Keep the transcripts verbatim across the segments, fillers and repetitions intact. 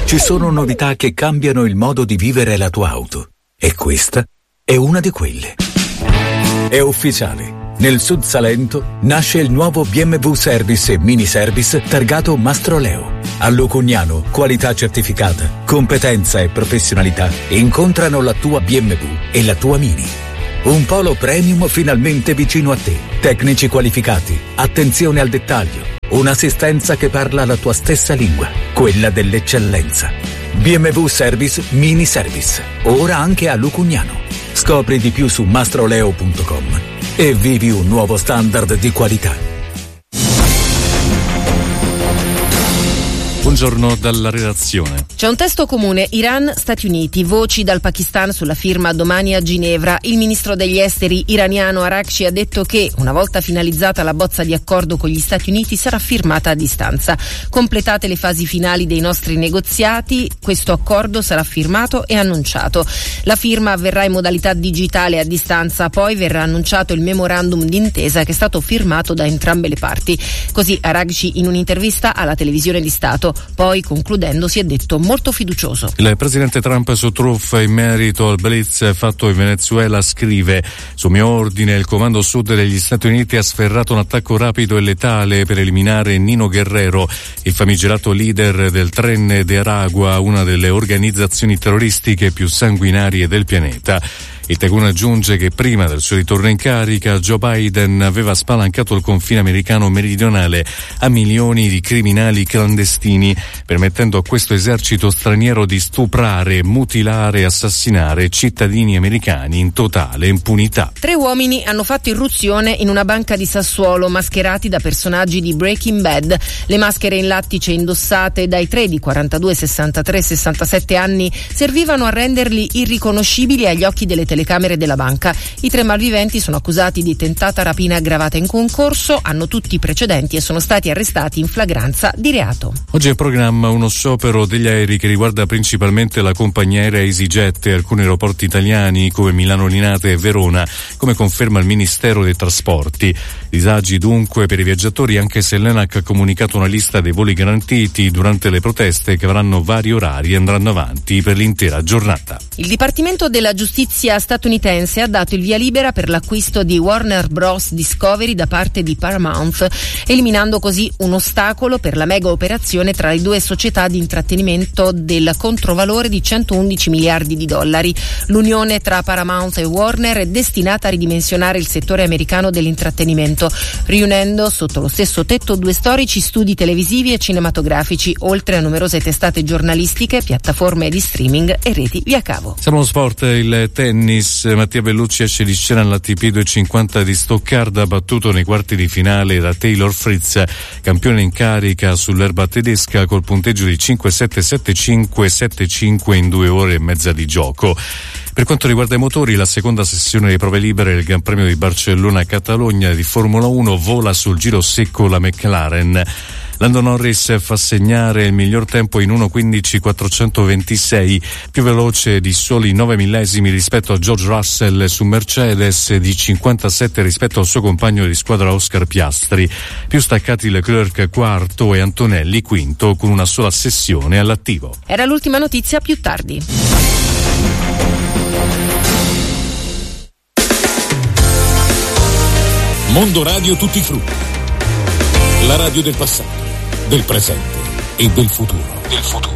Ci sono novità che cambiano il modo di vivere la tua auto. E questa è una di quelle. È ufficiale. Nel Sud Salento nasce il nuovo B M W Service e Mini Service targato Mastroleo. A Lucugnano, qualità certificata, competenza e professionalità incontrano la tua B M W e la tua Mini. Un polo premium finalmente vicino a te. Tecnici qualificati, attenzione al dettaglio, un'assistenza che parla la tua stessa lingua, quella dell'eccellenza. B M W Service Mini Service, ora anche a Lucugnano. Scopri di più su mastroleo punto com e vivi un nuovo standard di qualità. Buongiorno dalla redazione. C'è un testo comune Iran-Stati Uniti, voci dal Pakistan sulla firma domani a Ginevra. Il ministro degli esteri iraniano Araghchi ha detto che, una volta finalizzata la bozza di accordo con gli Stati Uniti, sarà firmata a distanza. Completate le fasi finali dei nostri negoziati, questo accordo sarà firmato e annunciato. La firma avverrà in modalità digitale a distanza, poi verrà annunciato il memorandum d'intesa che è stato firmato da entrambe le parti. Così Araghchi in un'intervista alla televisione di Stato. Poi, concludendo, si è detto molto fiducioso. Il presidente Trump su truffa in merito al blitz fatto in Venezuela scrive: su mio ordine il comando sud degli Stati Uniti ha sferrato un attacco rapido e letale per eliminare Nino Guerrero, il famigerato leader del Tren de Aragua, una delle organizzazioni terroristiche più sanguinarie del pianeta. Il Tagún aggiunge che prima del suo ritorno in carica Joe Biden aveva spalancato il confine americano meridionale a milioni di criminali clandestini, permettendo a questo esercito straniero di stuprare, mutilare e assassinare cittadini americani in totale impunità. Tre uomini hanno fatto irruzione in una banca di Sassuolo mascherati da personaggi di Breaking Bad. Le maschere in lattice indossate dai tre di quarantadue, sessantatré e sessantasette anni servivano a renderli irriconoscibili agli occhi delle telecamere camere della banca. I tre malviventi sono accusati di tentata rapina aggravata in concorso, hanno tutti i precedenti e sono stati arrestati in flagranza di reato. Oggi è in programma uno sciopero degli aerei che riguarda principalmente la compagnia aerea EasyJet e alcuni aeroporti italiani come Milano Linate e Verona, come conferma il Ministero dei Trasporti. Disagi dunque per i viaggiatori, anche se l'ENAC ha comunicato una lista dei voli garantiti durante le proteste che avranno vari orari e andranno avanti per l'intera giornata. Il Dipartimento della Giustizia statunitense ha dato il via libera per l'acquisto di Warner Bros. Discovery da parte di Paramount, eliminando così un ostacolo per la mega operazione tra le due società di intrattenimento del controvalore di centoundici miliardi di dollari. L'unione tra Paramount e Warner è destinata a ridimensionare il settore americano dell'intrattenimento, riunendo sotto lo stesso tetto due storici studi televisivi e cinematografici, oltre a numerose testate giornalistiche, piattaforme di streaming e reti via cavo. Siamo allo sport, il tennis. Mattia Bellucci esce di scena all'A T P duecentocinquanta di Stoccarda, battuto nei quarti di finale da Taylor Fritz, campione in carica sull'erba tedesca col punteggio di cinque sette sette cinque sette cinque in due ore e mezza di gioco. Per quanto riguarda i motori, la seconda sessione di prove libere del Gran Premio di Barcellona-Catalogna di Formula uno vola sul giro secco la McLaren. Lando Norris fa segnare il miglior tempo in uno quindici quattrocentoventisei, più veloce di soli nove millesimi rispetto a George Russell su Mercedes, di cinquantasette rispetto al suo compagno di squadra Oscar Piastri. Più staccati Leclerc quarto e Antonelli quinto, con una sola sessione all'attivo. Era l'ultima notizia, più tardi. Mondo Radio Tutti i Frutti. La radio del passato, del presente e del futuro. Del futuro.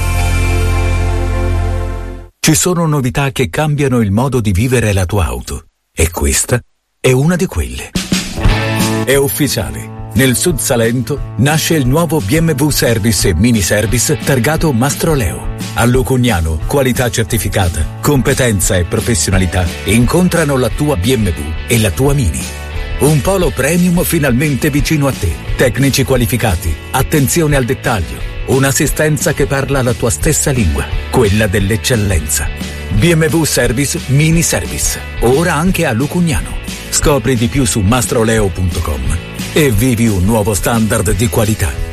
Ci sono novità che cambiano il modo di vivere la tua auto. E questa è una di quelle. È ufficiale. Nel Sud Salento nasce il nuovo B M W Service e Mini Service targato Mastroleo. A Lucugnano, qualità certificata, competenza e professionalità incontrano la tua B M W e la tua Mini. Un polo premium finalmente vicino a te. Tecnici qualificati, attenzione al dettaglio, un'assistenza che parla la tua stessa lingua, quella dell'eccellenza. B M W Service Mini Service, ora anche a Lucugnano. Scopri di più su mastroleo punto com e vivi un nuovo standard di qualità.